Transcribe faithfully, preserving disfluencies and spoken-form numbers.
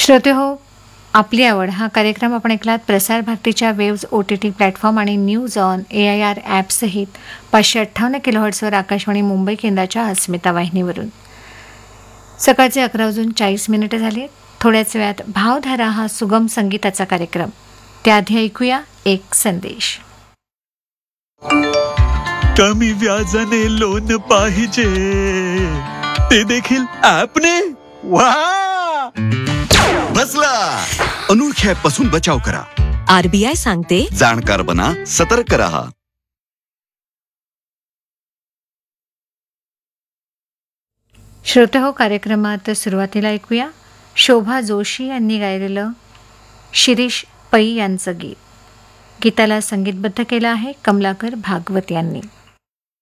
श्रोते हो, आपली आवड हा कार्यक्रम आपण ऐकलात प्रसार भारतीच्या waves O T T platform आणि news on A I R ॲपसहित पाचशे अठ्ठावन्न किलोहर्ट्सवर आकाशवाणी मुंबई केंद्राच्या अस्मिता वाहिनीवरून. सकाळचे अकरा वाजून चाळीस मिनिटं झाले. थोड्याच वेळात भावधारा हा सुगम संगीताचा कार्यक्रम. त्याआधी ऐकूया एक संदेश. कमी व्याजाने लोन पाहिजे, ते देखील ॲपने. वा, बसला. अनोळख्या पासून बचाव करा. आरबीआय सांगते, जाणकार बना, सतर्क रहा. श्रोते हो, कार्यक्रमात सुरुवातीला ऐकूया शोभा जोशी यांनी गायलेलं शिरीष पै यांचं गीत. गीताला संगीतबद्ध केलं आहे कमलाकर भागवत यांनी.